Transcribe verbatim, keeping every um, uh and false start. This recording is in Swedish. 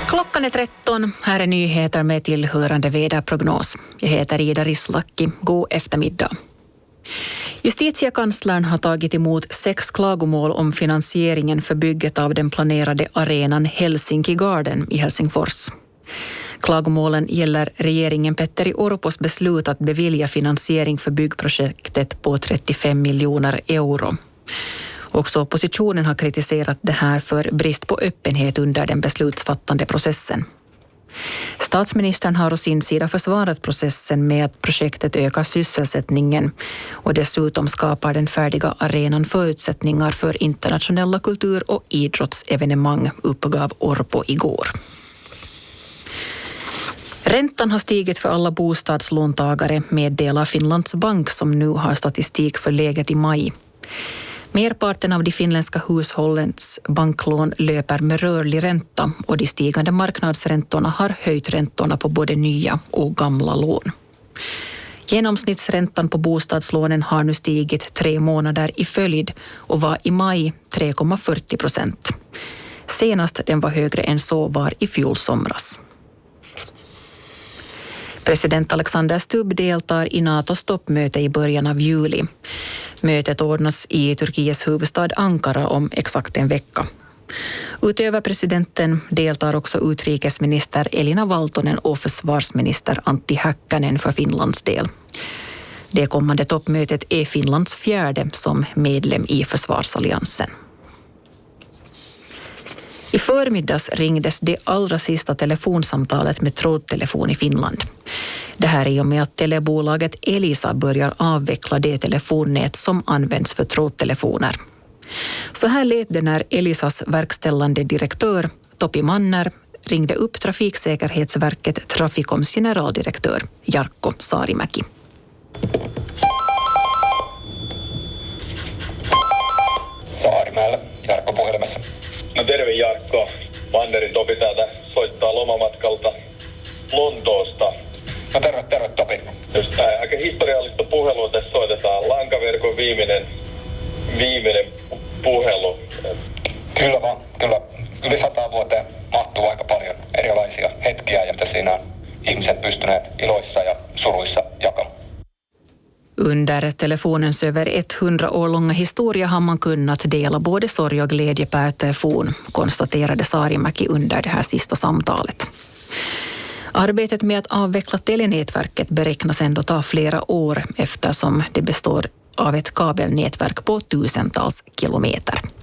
Klockan är tretton. Här är nyheter med tillhörande väderprognos. Jag heter Ida Rislaki. God eftermiddag. Justitiekanslern har tagit emot sex klagomål om finansieringen för bygget av den planerade arenan Helsinki Garden i Helsingfors. Klagomålen gäller regeringen Petteri Orpos beslut att bevilja finansiering för byggprojektet på trettiofem miljoner euro. Också oppositionen har kritiserat det här för brist på öppenhet under den beslutsfattande processen. Statsministern har å sin sida försvarat processen med att projektet ökar sysselsättningen och dessutom skapar den färdiga arenan förutsättningar för internationella kultur- och idrottsevenemang, uppgav Orpo igår. Räntan har stigit för alla bostadslåntagare, meddelar Finlands bank som nu har statistik för läget i maj. Merparten av de finländska hushållens banklån löper med rörlig ränta och de stigande marknadsräntorna har höjt räntorna på både nya och gamla lån. Genomsnittsräntan på bostadslånen har nu stigit tre månader i följd och var i maj tre komma fyrtio procent. Senast den var högre än så var i fjol somras. President Alexander Stubb deltar i NATOs toppmöte i början av juli. Mötet ordnas i Turkiets huvudstad Ankara om exakt en vecka. Utöver presidenten deltar också utrikesminister Elina Valtonen och försvarsminister Antti Häkkänen för Finlands del. Det kommande toppmötet är Finlands fjärde som medlem i försvarsalliansen. I förmiddags ringdes det allra sista telefonsamtalet med trådtelefon i Finland. Det här är i och med att telebolaget Elisa börjar avveckla det telefonnät som används för trådtelefoner. Så här lät det när Elisas verkställande direktör Topi Manner ringde upp Trafiksäkerhetsverket Traficoms generaldirektör Jarkko Saarimäki. Saarimäellä, Jarkko puhelimessa. No terve Jarkko, Mannerin Topi täältä soittaa lomamatkalta Lontoosta. No terve, terve Topi. Just tää aika historiallista puhelua tässä soitetaan, lankaverkon viimeinen, viimeinen puhelu. Kyllä vaan, kyllä. Yli sata vuoteen mahtuu aika paljon erilaisia hetkiä ja mitä siinä on ihmiset pystyneet iloissa ja suruissa jakamaan. Under telefonens över hundra år långa historia har man kunnat dela både sorg och glädje per telefon, konstaterade Saarimäki under det här sista samtalet. Arbetet med att avveckla telenätverket beräknas ändå ta flera år eftersom det består av ett kabelnätverk på tusentals kilometer.